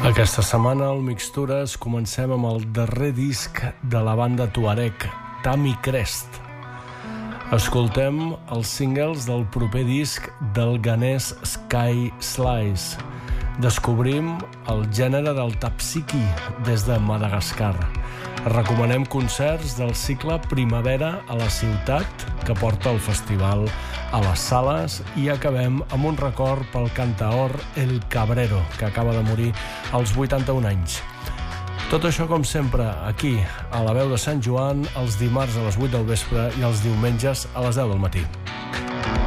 Aquesta setmana al Mixtures comencem amb el darrer disc de la banda tuareg, Tami Crest. Escoltem els singles del proper disc del ganès Sky Slice. Descobrim el gènere del Tapsiki des de Madagascar. Recomanem concerts del cicle Primavera a la ciutat que porta el festival a les sales i acabem amb un record pel cantaor El Cabrero, que acaba de morir als 81 anys. Tot això, com sempre, aquí, a la veu de Sant Joan, els dimarts a les 8 del vespre i els diumenges a les 10 del matí.